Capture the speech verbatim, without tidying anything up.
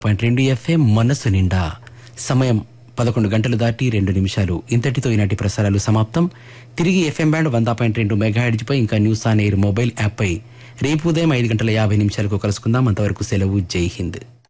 Point రెండు FM మనసు నిండా. సమయం పదకొండు గంటలు దాటి రెండు నిమిషాలు. ఇంతటితో ఈనాటి ప్రసారాలు సమాప్తం. తిరిగి ఎఫ్ఎం బ్యాండ్ వంద పాయింట్ రెండు మెగాహెర్ట్జ్ పై ఇంకా news on air mobile app పై రేపు ఉదయం ఐదు గంటల యాభై నిమిషాలకు కలుసుకుందాం. అంతవరకు సెలవు. జై హింద్.